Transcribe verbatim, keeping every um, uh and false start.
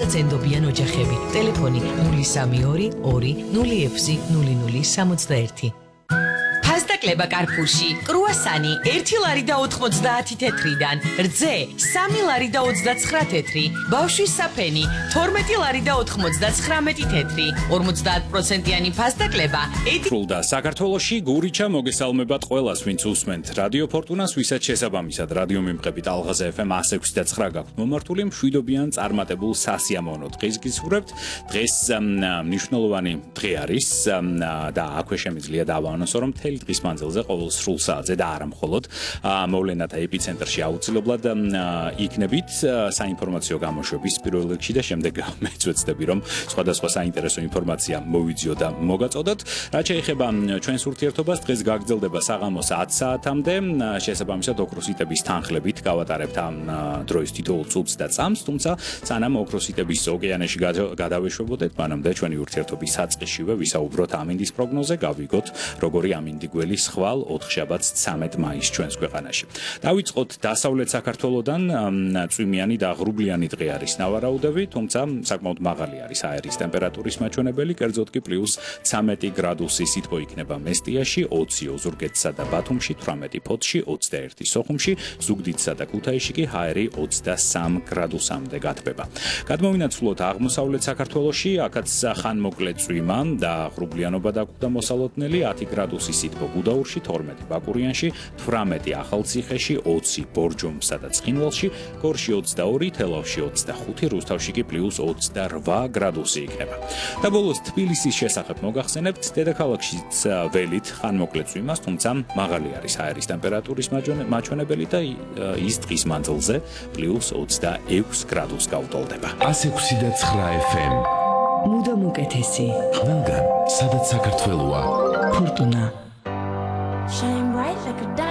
რაც ენდობიან ოჯახები. ტელეფონი ნული სამი ორი ორი ნული ექვსი ნული ნული სამოცდაერთი. Pasta-კლება Carrefour-ში. კრუასანი ერთი ლარი და ოთხმოცდაათი თეთრიდან, რძე სამი ლარი და ოცდაცხრა თეთრი, ბავშვის საფენი თორმეტი ლარი და ოთხმოცდაცხრამეტი თეთრი, ორმოცდაათ პროცენტიანი pasta-კლება. სრულდა საქართველოში გურიჩა მოგესალმებათ ყველას, ვინც უსმენთ რადიო ფორტუნას, ვისაც შესაბამისად რადიო მიმყრებით ალღაზე ეფ ემ εκს ოცდაექვსი და ცხრა გაქვთ მომართული მშვიდობიან წარმატებულ სასიამოვნო დღეს გისურვებთ. დღეს მნიშვნელოვანი დღე არის და აქვე შემიძლია დავაანონსო, რომ მთელი დღის მანძილზე ყოველ სრულ საათზე და არა მხოლოდ მოვლენათა ეპიცენტრში აუცილებლად იქნებით საინფორმაციო გამოშვების პირველ რიგში და შემდეგ მეც ვეცდები, რომ სხვადასხვა საინტერესო ინფორმაცია მოვიძიო და მოგაწოდოთ. რაც შეეხება ჩვენს ურთიერთობას, დღეს გაგრძელდება საღამოს ათ საათამდე, შესაბამისად ოქროსიტების თანხლებით გავატარებთ ამ დროის თითოეულ წუთს და წამს, თუმცა სანამ ოქროსიტების ოკეანეში გადავეშვებოდეთ, მანამდე ჩვენი ურთიერთობის საწყისშივე ვისაუბროთ ამინდის პროგნოზე, გავიგოთ როგორი ამინდი გველი ხვალ ოთხშაბათს ცამეტ მაისს ჩვენს ქვეყანაში. დავიწყოთ დასავლეთ საქართველოდან, წვიმიანი და ღრუბლიანი დღე არის ნავარაუდები, თუმცა საკმაოდ მაღალი არის აერის ტემპერატურის მაჩვენებელი, კერძოდ კი პლუს ცამეტი გრადუსი სითბო იქნება მესტიაში, ოცი ოზურგეთსა და ბათუმში, თვრამეტი ფოთში, ოცდაერთი სოხუმში, ზუგდიდსა და ქუთაისში კი ჰაერი ოცდასამ გრადუსამდე გათბება. გადმოვინაცვლოთ აღმოსავლეთ საქართველოში, აქაც ხანმოკლე წვიმა და ღრუბლიანობა დაგვდა მოსალოდნელი, ათი გრადუსი სითბო გუდაურში, თორმეტი ბაკურიანში, თვრამეტი ახალციხეში, ოცი ბორჯომსა და ცხინვალში, გორში ოცდაორი, თელავში ოცდახუთი, რუსთავში კი პლუს ოცდარვა გრადუსი იქნება. და ბოლოს თბილისის შესახებ მოგახსენებთ, დედაქალაქშიც ველით ხანმოკლე წვიმას, თუმცა მაღალი არის აერის ტემპერატურის მაჩვენებელი და ის დღის მანძილზე პლუს ოცდაექვს გრადუსს გაუტოლდება. ას ექვსი და ცხრა ეფ ემ მუდამ უკეთესი. ყველგან, სადაც საქართველოა. ფორტუნა. Shine bright like a diamond.